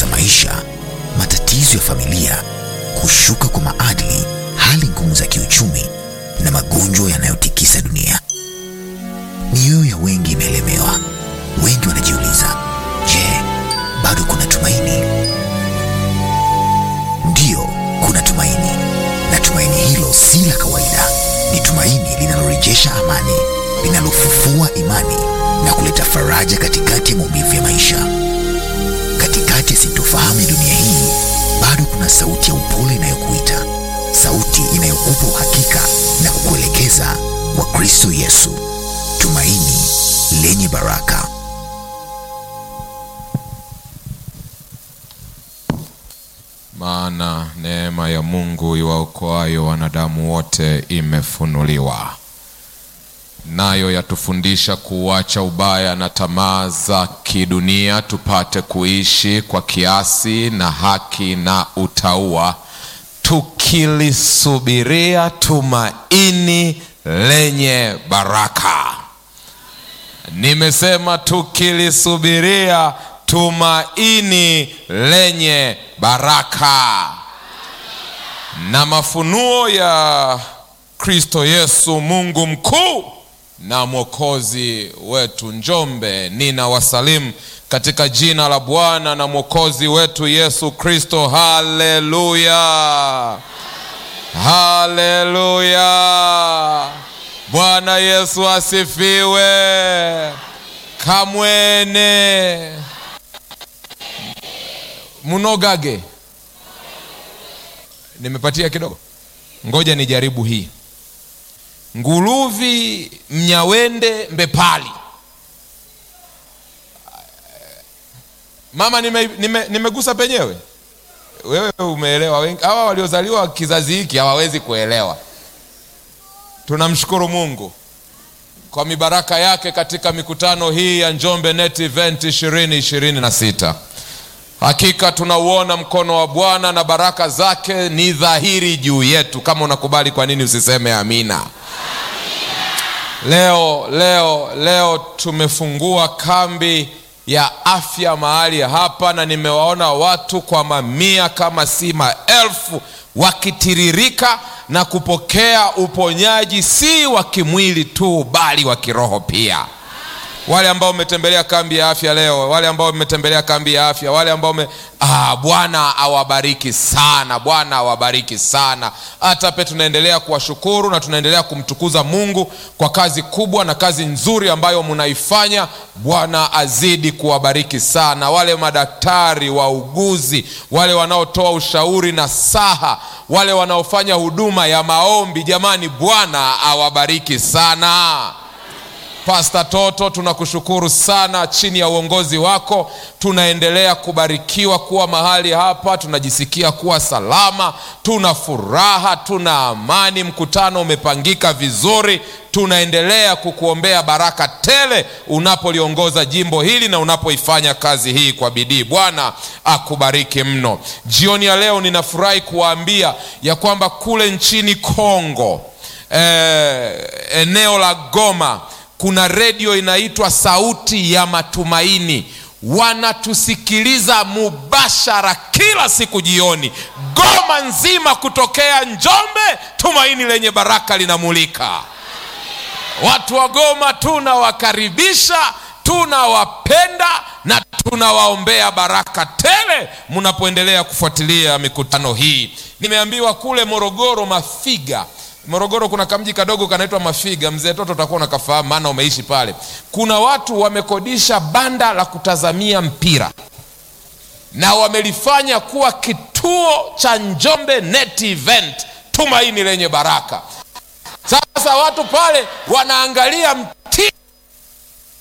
za maisha, matatizo ya familia, kushuka kwa maadili, hali ngumu za kiuchumi na magonjwa yanayotikisa dunia. Mioyo ya wengi imelemewa. Wengi wanajiuliza, je, bado kuna tumaini? Ndiyo, kuna tumaini. Na tumaini hilo si la kawaida. Ni tumaini linalorejesha amani, linalofufua imani na kuleta faraja katikati ya maumivu ya maisha. Katikati ya sintofahamu ya dunia hii, bado kuna sauti ya upole inayokuita, sauti inayokupa uhakika na kukuelekeza kwa Kristo Yesu, tumaini lenye baraka. Maana neema ya Mungu iwaokoayo wanadamu wote imefunuliwa, nayo yatufundisha kuacha ubaya na tamaa za kidunia, tupate kuishi kwa kiasi na haki na utauwa, tukilisubiria tumaini lenye baraka. Nimesema tukilisubiria tumaini lenye baraka. Na mafunuo ya Kristo Yesu, Mungu mkuu na Mwokozi wetu. Njombe, ninawasalimu katika jina la Bwana na Mwokozi wetu Yesu Kristo. Haleluya, haleluya. Bwana Yesu asifiwe. Kamwene munogage. Nimepatia kidogo, ngoja nijaribu hii. Nguruvi mnyawende mbepali. Mama, nimegusa penyewe? Wewe umeelewa? Wengi hawa waliozaliwa kizazi hiki hawawezi kuelewa. Tunamshukuru Mungu kwa mibaraka yake katika mikutano hii ya Njombe Net Event 2026. Hakika tunauona mkono wa Bwana na baraka zake ni dhahiri juu yetu. Kama unakubali, kwa nini usiseme amina? Leo tumefungua kambi ya afya mahali hapa, na nimewaona watu kwa mamia kama si maelfu wakitiririka na kupokea uponyaji, si wa kimwili tu bali wa kiroho pia. Wale ambao umetembelea kambi ya afya leo, wale ambao umetembelea kambi ya afya, wale ambao Bwana awabariki sana, Bwana awabariki sana. Hata tunaendelea kuwashukuru na tunaendelea kumtukuza Mungu kwa kazi kubwa na kazi nzuri ambayo mnaifanya. Bwana azidi kuwabariki sana. Wale madaktari, wauguzi, wale wanaotoa ushauri na saha, wale wanaofanya huduma ya maombi, jamani, Bwana awabariki sana. Pastor Toto, tunakushukuru sana. Chini ya uongozi wako tunaendelea kubarikiwa kuwa mahali hapa, tunajisikia kuwa salama, tuna furaha, tuna amani. Mkutano umepangika vizuri. Tunaendelea kukuombea baraka tele unapoliongoza jimbo hili na unapoifanya kazi hii kwa bidii. Bwana akubariki mno. Jioni ya leo ninafurahi kuwaambia ya kwamba kule nchini Kongo, eneo la Goma, kuna redio inaitwa Sauti ya Matumaini. Wanatusikiliza mubashara kila siku jioni. Goma nzima kutokea Njombe, tumaini lenye baraka linamulika. Watu wa Goma tunawakaribisha, tunawapenda na tunawaombea baraka tele mnapoendelea kufuatilia mikutano hii. Nimeambiwa kule Morogoro, Mafiga, Morogoro kuna kamji kadogo kanaitwa Mafiga. Mzee Toto utakuwa unakafahamu maana umeishi pale. Kuna watu wamekodisha banda la kutazamia mpira na wamelifanya kuwa kituo cha Njombe Net Event, tumaini lenye baraka. Sasa watu pale wanaangalia